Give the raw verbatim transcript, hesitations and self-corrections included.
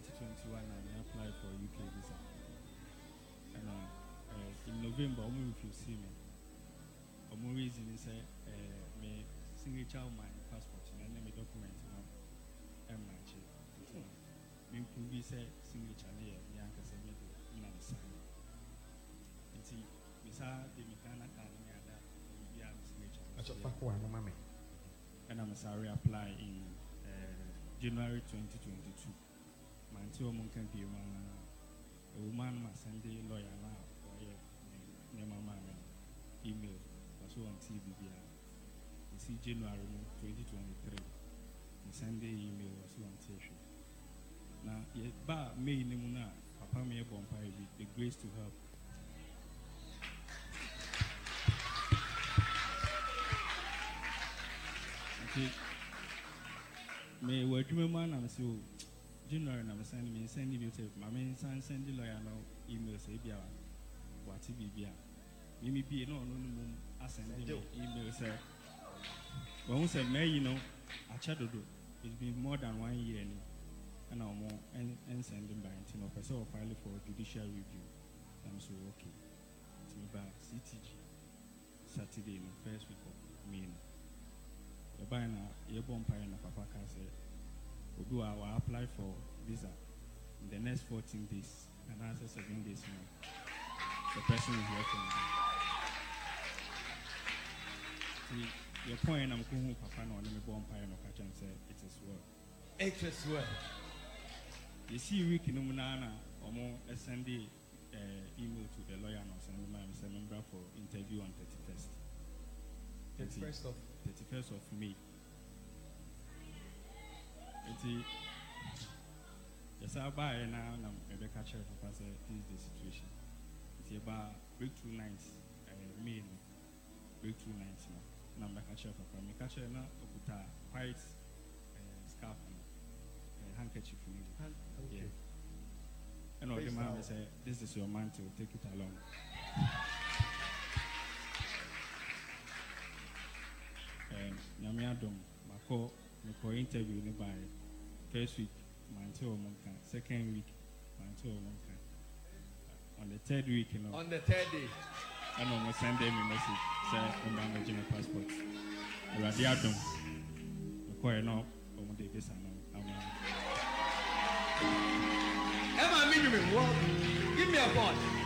twenty twenty-one, I applied for U K visa. And uh, uh, in November, I'm if you see me. For more reason is uh, me signature my passport and then my document now. I'm not sure. Me prove say signature here. Me anka say me do me na sign. Nti misa de me kana kana me ada be a signature. Acho fa ko anu mame. And I'm sorry apply in uh, January twenty twenty-two. Man ti o mon kan bi ma a woman ma send the lawyer now or yeah ne mama email so on T V B. You see January twenty twenty-three. You send the email so on T V. Now, yeah, but me nimuna papa me bon pai the grace to help. Okay. Me work man am so January na send me send me say mama send send the lawyer no email say bia what bibia. Me be no no no send the email say when we say me you know achadodo it's been more than one year and I'm more and and sending by you know person or file for judicial review. I'm so okay. To me by C T G Saturday in the first week of May. The buy na your bumpire na papa can say we do our apply for visa in the next fourteen days and answer seven days more. The person is working. See, your point I'm going papa no me bumpire no catch and say it is well. It is well. You see, week in Umunana, or more send the email to the lawyer and send my member for interview on thirty-first. thirty-first of thirty-first of May. Yes, I buy now. I'm Rebecca Chair for Pastor. This is the situation. It's about breakthrough nights. May breakthrough nights now. I'm Rebecca Chair for Pastor. Me catch now. Okuta white scarf. Handkerchief for you. Hand, okay. Yeah. And all the man will say, this is your mantle, take it along. Nyame Adam, Mako, Mako interview by first week, mantle or monka, second week, mantle or monka. On the third week, you know. On the third day. I know, I send them a message, say, I'm managing a passport. Already Adam, Mako, you know, on the this and Emma, minimum, well, give me a phone.